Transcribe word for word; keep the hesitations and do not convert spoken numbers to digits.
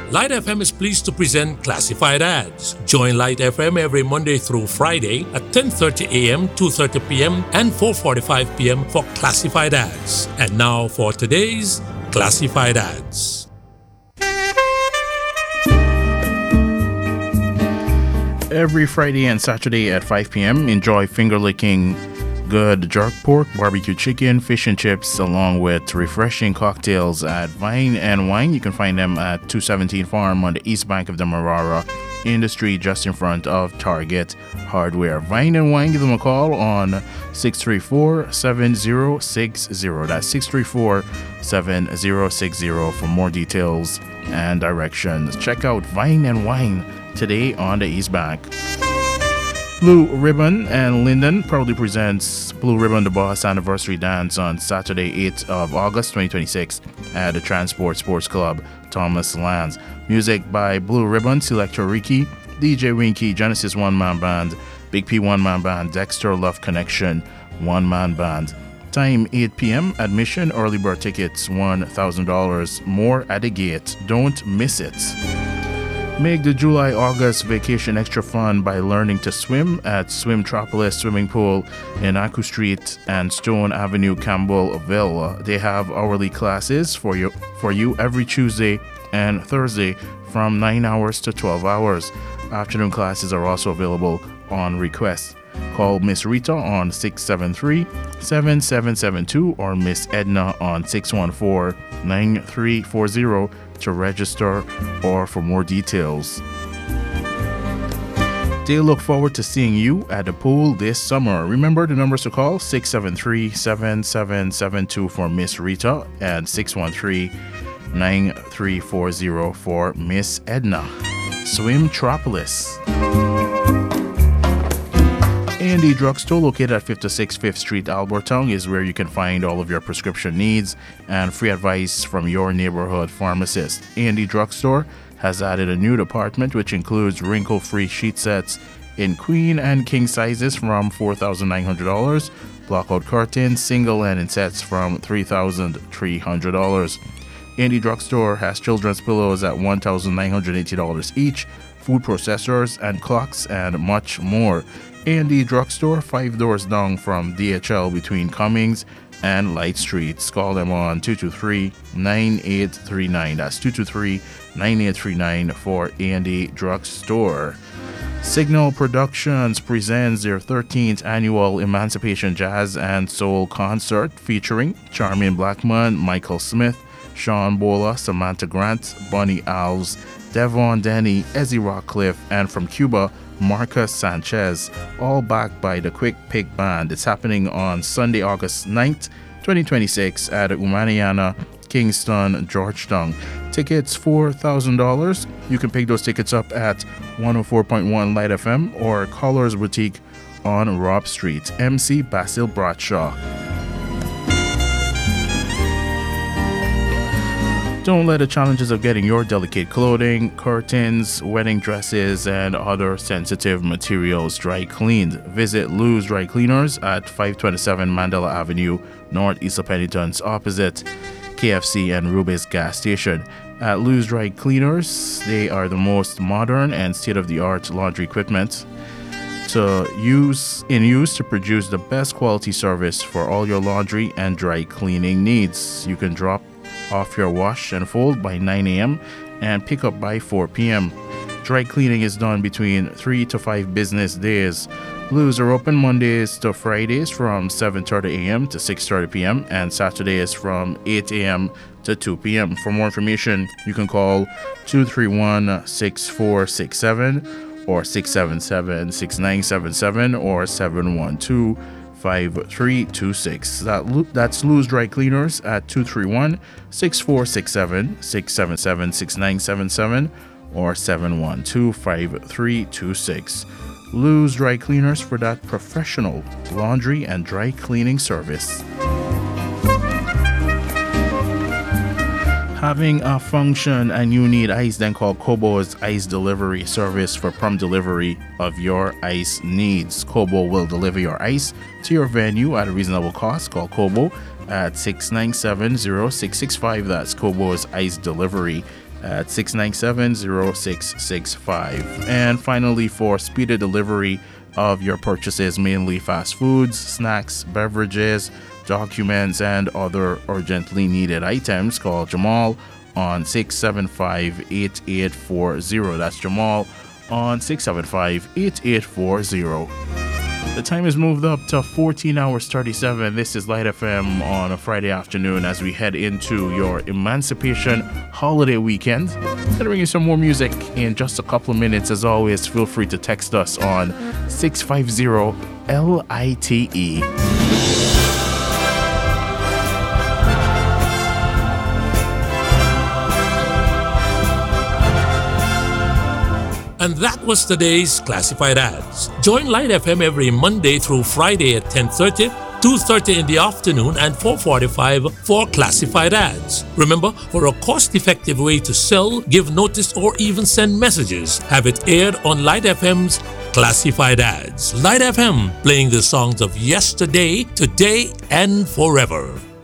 Light F M is pleased to present Classified Ads. Join Light F M every Monday through Friday at ten thirty a.m., two thirty p.m., and four forty-five p.m. for Classified Ads. And now for today's Classified Ads. Every Friday and Saturday at five p.m., enjoy finger-licking good jerk pork, barbecue chicken, fish and chips, along with refreshing cocktails at Vine and Wine. You can find them at two seventeen Farm on the east bank of the Marara in the street just in front of Target Hardware. Vine and Wine, give them a call on six three four, seven zero six zero. That's six three four, seven zero six zero for more details and directions. Check out Vine and Wine today on the East Bank. Blue Ribbon and Linden proudly presents Blue Ribbon the Boss Anniversary Dance on Saturday, eighth of August twenty twenty-six at the Transport Sports Club, Thomas Lands. Music by Blue Ribbon, Selector Ricky, D J Winky, Genesis One Man Band, Big P One Man Band, Dexter Love Connection One Man Band. Time eight p.m. Admission, early bird tickets one thousand dollars. More at the gate. Don't miss it. Make the July-August vacation extra fun by learning to swim at Swimtropolis Swimming Pool in Aku Street and Stone Avenue, Campbellville. They have hourly classes for you for you every Tuesday and Thursday from nine hours to twelve hours. Afternoon classes are also available on request. Call Miss Rita on six seven three, seven seven seven two or Miss Edna on six one four, nine three four zero to register or for more details. They look forward to seeing you at the pool this summer. Remember the numbers to call: six seven three, seven seven seven two for Miss Rita and six one three, nine three four zero for Miss Edna. Swimtropolis. A and D Drugstore, located at fifty-six Fifth Street, Albertown, is where you can find all of your prescription needs and free advice from your neighborhood pharmacist. A and D Drugstore has added a new department which includes wrinkle-free sheet sets in queen and king sizes from four thousand nine hundred dollars, blockout curtains, single and in sets from three thousand three hundred dollars. A and D Drugstore has children's pillows at one thousand nine hundred eighty dollars each, food processors and clocks, and much more. A and D Drugstore, five doors down from D H L between Cummings and Light Streets. Call them on two two three, nine eight three nine. That's two two three, nine eight three nine for A and D Drugstore. Signal Productions presents their thirteenth annual Emancipation Jazz and Soul Concert featuring Charmaine Blackman, Michael Smith, Sean Bola, Samantha Grant, Bunny Alves, Devon Denny, Ezzy Rockcliffe, and from Cuba, Marcus Sanchez, all backed by the Quick Pick Band. It's happening on Sunday, August ninth, twenty twenty-six at Umaniana, Kingston, Georgetown. Tickets four thousand dollars. You can pick those tickets up at one oh four point one Light F M or Colors Boutique on Robb Street. M C Basil Bradshaw. Don't let the challenges of getting your delicate clothing, curtains, wedding dresses, and other sensitive materials dry cleaned. Visit Lou's Dry Cleaners at five twenty-seven Mandela Avenue, northeast of Pennington's, opposite K F C and Rubis gas station. At Lou's Dry Cleaners, they are the most modern and state-of-the-art laundry equipment to use in use to produce the best quality service for all your laundry and dry cleaning needs. You can drop off your wash and fold by nine a.m. and pick up by four p.m. Dry cleaning is done between three to five business days. Lou's are open Mondays to Fridays from seven thirty a.m. to six thirty p.m. and Saturdays from eight a.m. to two p.m. For more information, you can call two three one, six four six seven or six seven seven, six nine seven seven or seven one two, five three two six. That, that's Lou's Dry Cleaners at two three one, six four six seven, six seven seven, six nine seven seven or seven one two, five three two six. Lou's Dry Cleaners for that professional laundry and dry cleaning service. Having a function and you need ice, then call Kobo's Ice Delivery Service for prompt delivery of your ice needs. Kobo will deliver your ice to your venue at a reasonable cost. Call Kobo at six nine seven, zero six six five. That's Kobo's Ice Delivery at six nine seven, zero six six five. And finally, for speedy delivery of your purchases, mainly fast foods, snacks, beverages, documents, and other urgently needed items, call Jamal on six seven five, eight eight four zero. That's Jamal on six seven five, eight eight four zero. The time has moved up to fourteen hours thirty-seven. This is Light F M on a Friday afternoon as we head into your Emancipation holiday weekend. I'm going to bring you some more music in just a couple of minutes. As always, feel free to text us on six five zero L I T E. And that was today's Classified Ads. Join Light F M every Monday through Friday at ten thirty, two thirty in the afternoon, and four forty-five for Classified Ads. Remember, for a cost-effective way to sell, give notice, or even send messages, have it aired on Light F M's Classified Ads. Light F M, playing the songs of yesterday, today, and forever.